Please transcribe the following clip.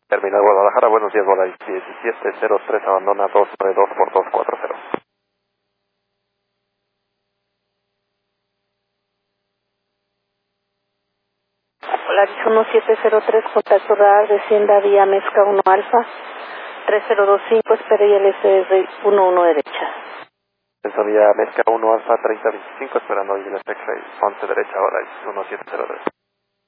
Terminal Guadalajara, buenos días, Volaris 1703, abandona 292 por 240. Volaris 1703, contacto radar, descienda vía Mezca 1 Alfa, 3025, espere y LSR 11 derecha. Vía Mezca 1 Alfa 3025, esperando y el X-Ray 11 derecha, Volaris 1703.